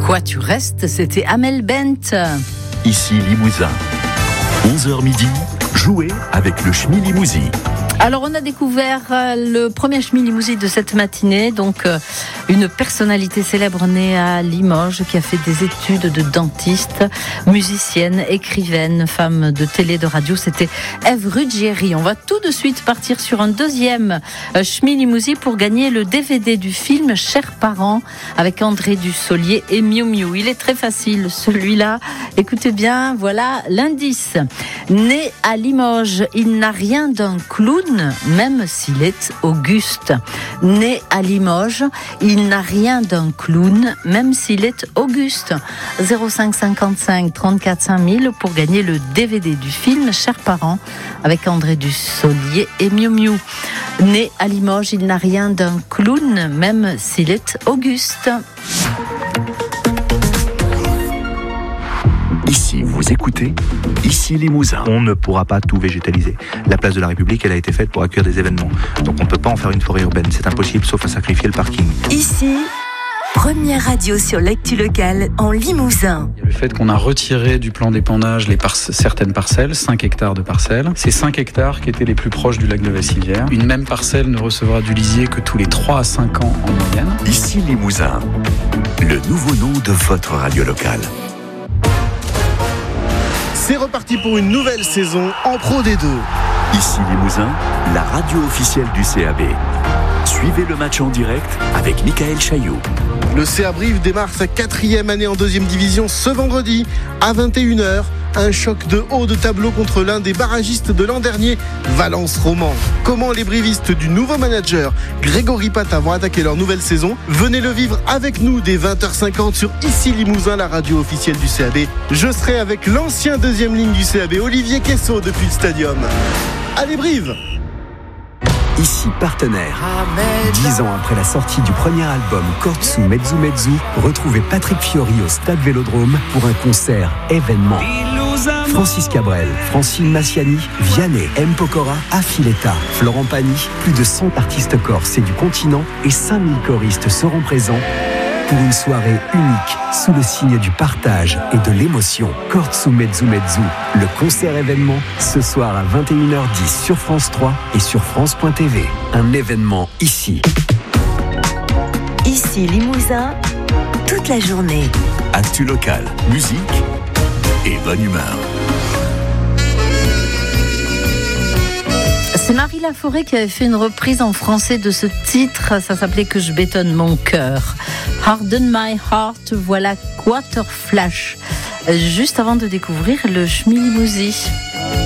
Quoi tu restes, c'était Amel Bent. Ici Limousin. 11h midi, jouez avec le Schmi-Limousi. Alors on a découvert le premier Schmi-Limousi de cette matinée, donc une personnalité célèbre née à Limoges qui a fait des études de dentiste, musicienne, écrivaine, femme de télé, de radio, c'était Ève Ruggieri. On va tout de suite partir sur un deuxième Schmi-Limousi pour gagner le DVD du film Chers parents avec André Dussolier et Miu Miu. Il est très facile celui-là, écoutez bien, voilà l'indice. Né à Limoges, il n'a rien d'un clown, même s'il est auguste. Né à Limoges, il n'a rien d'un clown, même s'il est auguste. 05 55 34 5000 pour gagner le DVD du film Chers parents avec André Dussolier et Miu Miu. Né à Limoges, il n'a rien d'un clown, même s'il est auguste. Ici, vous écoutez, ici Limousin. On ne pourra pas tout végétaliser. La place de la République, elle a été faite pour accueillir des événements. Donc on ne peut pas en faire une forêt urbaine. C'est impossible, sauf à sacrifier le parking. Ici, première radio sur l'actu locale en Limousin. Le fait qu'on a retiré du plan d'épandage certaines parcelles, 5 hectares de parcelles, c'est 5 hectares qui étaient les plus proches du lac de Vassivière. Une même parcelle ne recevra du lisier que tous les 3 à 5 ans en moyenne. Ici Limousin, le nouveau nom de votre radio locale. C'est reparti pour une nouvelle saison en Pro D2. Ici Limousin, la radio officielle du CAB. Suivez le match en direct avec Michael Chailloux. Le CA Brive démarre sa 4e année en 2e division ce vendredi à 21h. Un choc de haut de tableau contre l'un des barragistes de l'an dernier, Valence Roman. Comment les brivistes du nouveau manager Grégory Patin vont attaquer leur nouvelle saison? Venez le vivre avec nous dès 20h50 sur Ici Limousin, la radio officielle du CAB. Je serai avec l'ancien 2e ligne du CAB, Olivier Quessot, depuis le stadium. Allez Brive! Ici partenaire. 10 ans après la sortie du premier album Kortsu Mezzu Mezzu, retrouvez Patrick Fiori au Stade Vélodrome pour un concert événement. Francis Cabrel, Francine Massiani, Vianney, M. Pokora, Affiletta, Florent Pagny, plus de 100 artistes corses et du continent et 5000 choristes seront présents pour une soirée unique sous le signe du partage et de l'émotion. Kortsu Mezzu Mezzu, le concert événement ce soir à 21h10 sur France 3 et sur France.tv. Un événement ici. Ici Limousin, toute la journée. Actu local, musique et bonne humeur. C'est Marie Laforêt qui avait fait une reprise en français de ce titre. Ça s'appelait Que je bétonne mon cœur. Harden my heart, voilà Quarter Flash. Juste avant de découvrir le Schmi-Limousi.